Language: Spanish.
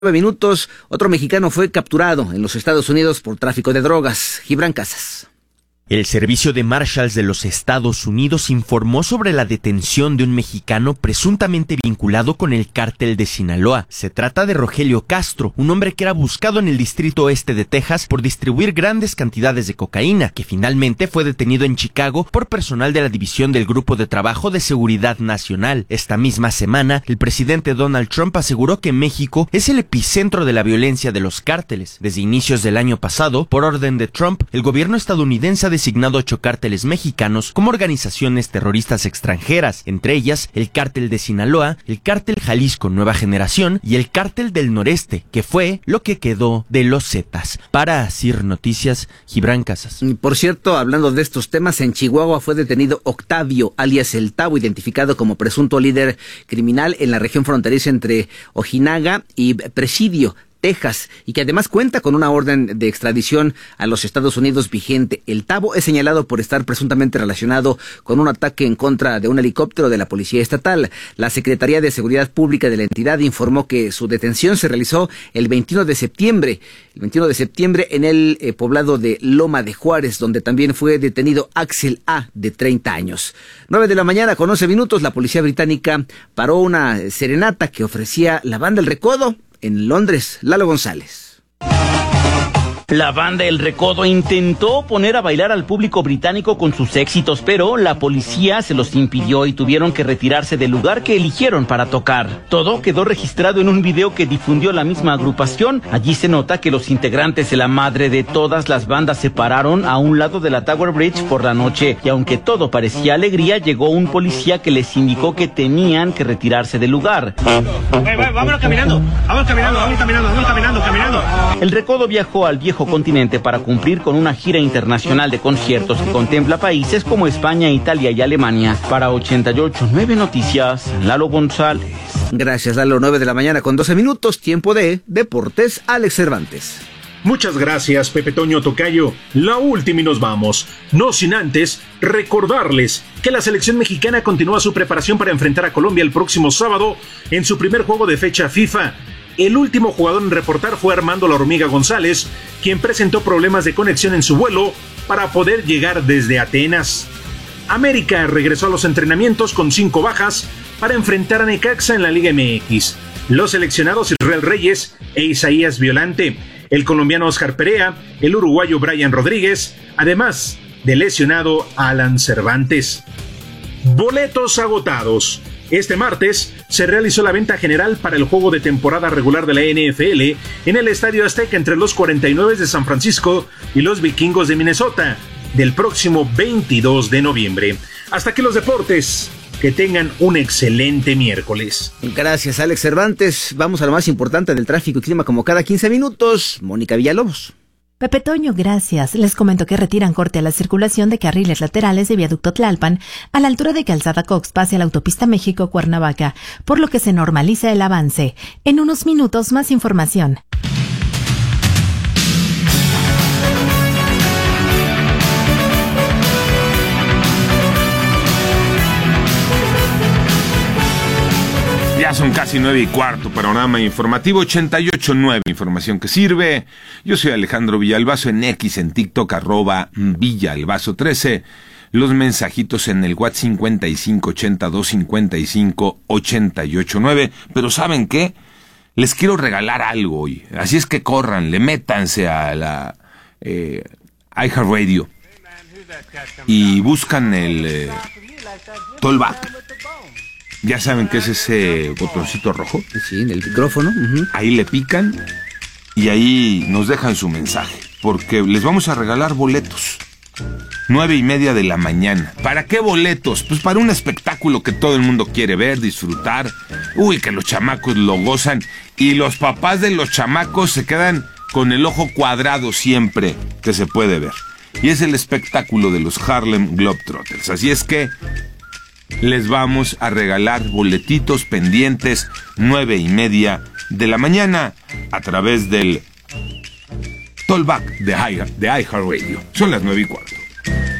Minutos, otro mexicano fue capturado en los Estados Unidos por tráfico de drogas. Gibran Casas. El Servicio de Marshals de los Estados Unidos informó sobre la detención de un mexicano presuntamente vinculado con el cártel de Sinaloa. Se trata de Rogelio Castro, un hombre que era buscado en el distrito oeste de Texas por distribuir grandes cantidades de cocaína, que finalmente fue detenido en Chicago por personal de la División del Grupo de Trabajo de Seguridad Nacional. Esta misma semana, el presidente Donald Trump aseguró que México es el epicentro de la violencia de los cárteles. Desde inicios del año pasado, por orden de Trump, el gobierno estadounidense ha designado 8 cárteles mexicanos como organizaciones terroristas extranjeras, entre ellas el cártel de Sinaloa, el cártel Jalisco Nueva Generación y el cártel del Noreste, que fue lo que quedó de los Zetas. Para CIR Noticias, Gibran Casas. Por cierto, hablando de estos temas, en Chihuahua fue detenido Octavio, alias El Tavo, identificado como presunto líder criminal en la región fronteriza entre Ojinaga y Presidio, Texas, y que además cuenta con una orden de extradición a los Estados Unidos vigente. El Tavo es señalado por estar presuntamente relacionado con un ataque en contra de un helicóptero de la Policía Estatal. La Secretaría de Seguridad Pública de la entidad informó que su detención se realizó el 21 de septiembre en el poblado de Loma de Juárez, donde también fue detenido Axel A., de 30 años. 9:11 con 11 minutos, la policía británica paró una serenata que ofrecía la banda El Recodo en Londres. Lalo González. La banda El Recodo intentó poner a bailar al público británico con sus éxitos, pero la policía se los impidió y tuvieron que retirarse del lugar que eligieron para tocar. Todo quedó registrado en un video que difundió la misma agrupación. Allí se nota que los integrantes de la madre de todas las bandas se pararon a un lado de la Tower Bridge por la noche, y aunque todo parecía alegría, llegó un policía que les indicó que tenían que retirarse del lugar. Vámonos caminando. El Recodo viajó al viejo continente para cumplir con una gira internacional de conciertos que contempla países como España, Italia y Alemania. Para 88.9 Noticias, Lalo González. Gracias, Lalo. 9:00 con 12 minutos, tiempo de Deportes. Alex Cervantes. Muchas gracias, Pepe Toño Tocayo. La última y nos vamos. No sin antes recordarles que la selección mexicana continúa su preparación para enfrentar a Colombia el próximo sábado en su primer juego de fecha FIFA. El último jugador en reportar fue Armando La Hormiga González, quien presentó problemas de conexión en su vuelo para poder llegar desde Atenas. América regresó a los entrenamientos con 5 bajas para enfrentar a Necaxa en la Liga MX. Los seleccionados Israel Reyes e Isaías Violante, el colombiano Oscar Perea, el uruguayo Brian Rodríguez, además del lesionado Alan Cervantes. Boletos agotados. Este martes se realizó la venta general para el juego de temporada regular de la NFL en el Estadio Azteca entre los 49 de San Francisco y los Vikingos de Minnesota del próximo 22 de noviembre. Hasta aquí los deportes. Que tengan un excelente miércoles. Gracias, Alex Cervantes. Vamos a lo más importante del tráfico y clima como cada 15 minutos. Mónica Villalobos. Pepe Toño, gracias. Les comento que retiran corte a la circulación de carriles laterales de Viaducto Tlalpan a la altura de Calzada Cox hacia la autopista México-Cuernavaca, por lo que se normaliza el avance. En unos minutos más información. Ya son casi 9:15, panorama informativo 88.9, información que sirve. Yo soy Alejandro Villalbazo, en X, en TikTok, @Villalbazo13. Los mensajitos en el WhatsApp 55825588.9. Pero ¿saben qué? Les quiero regalar algo hoy. Así es que corran, métanse a la iHeartRadio y buscan el Tollback. Ya saben que es ese botoncito rojo. Sí, en el micrófono. Ahí le pican y ahí nos dejan su mensaje, porque les vamos a regalar boletos. 9:30 de la mañana. ¿Para qué boletos? Pues para un espectáculo que todo el mundo quiere ver, disfrutar. Uy, que los chamacos lo gozan. Y los papás de los chamacos se quedan con el ojo cuadrado siempre que se puede ver. Y es el espectáculo de los Harlem Globetrotters. Así es que les vamos a regalar boletitos pendientes 9:30 de la mañana a través del Tollback de iHeartRadio. Son las 9:15.